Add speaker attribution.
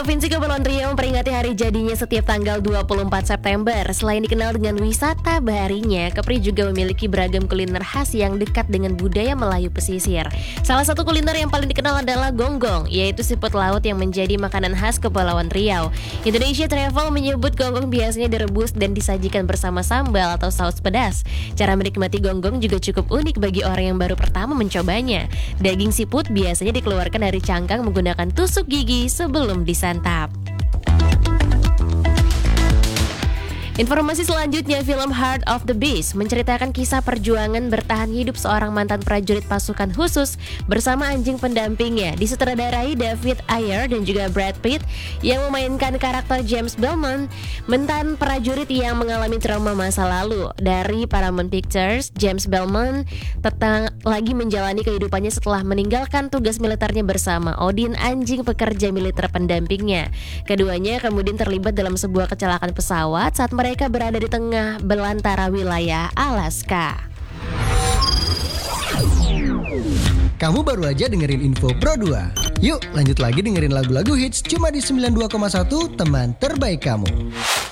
Speaker 1: Provinsi Kepulauan Riau memperingati hari jadinya setiap tanggal 24 September. Selain dikenal dengan wisata baharinya, Kepri juga memiliki beragam kuliner khas yang dekat dengan budaya Melayu pesisir. Salah satu kuliner yang paling dikenal adalah gonggong, yaitu siput laut yang menjadi makanan khas Kepulauan Riau. Indonesia Travel menyebut gonggong biasanya direbus dan disajikan bersama sambal atau saus pedas. Cara menikmati gonggong juga cukup unik bagi orang yang baru pertama mencobanya. Daging siput biasanya dikeluarkan dari cangkang menggunakan tusuk gigi sebelum disantap. Informasi selanjutnya, film Heart of the Beast menceritakan kisah perjuangan bertahan hidup seorang mantan prajurit pasukan khusus bersama anjing pendampingnya. Disutradarai David Ayer dan juga Brad Pitt yang memainkan karakter James Belmont, mantan prajurit yang mengalami trauma masa lalu. Dari Paramount Pictures, James Belmont lagi menjalani kehidupannya setelah meninggalkan tugas militernya bersama Odin, anjing pekerja militer pendampingnya. Keduanya kemudian terlibat dalam sebuah kecelakaan pesawat saat mereka berada di tengah belantara wilayah Alaska.
Speaker 2: Kamu baru aja dengerin info Pro 2. Yuk lanjut lagi dengerin lagu-lagu hits cuma di 92,1 teman terbaik kamu.